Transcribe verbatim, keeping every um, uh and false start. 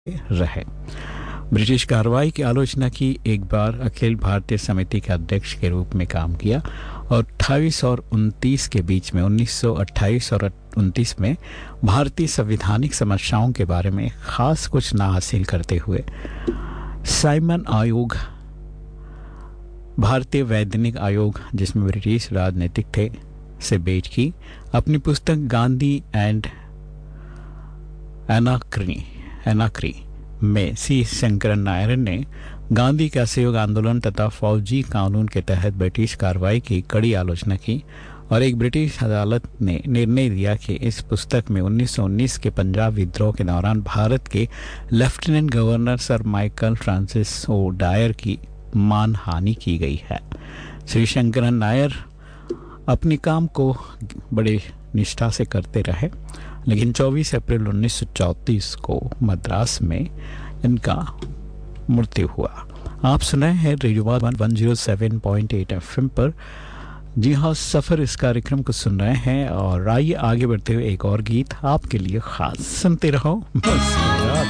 रहे। ब्रिटिश कार्रवाई की आलोचना की, एक बार अखिल भारतीय समिति के अध्यक्ष के रूप में काम किया और अट्ठाईस और उनतीस के बीच में उन्नीस सौ अट्ठाईस और उनतीस में भारतीय संवैधानिक समस्याओं के बारे में खास कुछ ना हासिल करते हुए साइमन आयोग, भारतीय वैधानिक आयोग जिसमें ब्रिटिश राजनीतिक थे, से भेंट की। अपनी पुस्तक गांधी एंड एनाक्री एनाक्री में सी शंकरन नायर ने गांधी के असहयोग आंदोलन तथा फौजी कानून के तहत ब्रिटिश कार्रवाई की कड़ी आलोचना की और एक ब्रिटिश अदालत ने निर्णय दिया कि इस पुस्तक में उन्नीस सौ उन्नीस के पंजाब विद्रोह के दौरान भारत के lieutenant governor sir Michael Francis O Dyer की मानहानि की गई है। श्री शंकरन नायर अपने काम को बड़े निष्ठा से करते रहे, लेकिन चौबीस अप्रैल उन्नीस सौ चौंतीस को मद्रास में इनका मृत्यु हुआ। आप सुनाए हैं radio one zero seven point eight FM पर। जी हाँ, सफ़र इस कार्यक्रम को सुन रहे हैं और आइए आगे बढ़ते हुए एक और गीत आपके लिए खास सुनते रहो।